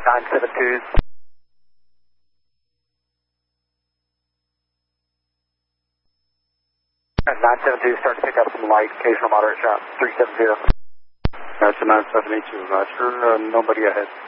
972. 972, start to pick up some light, occasional moderate shot, 370. Gotcha, 972, Roger, nobody ahead.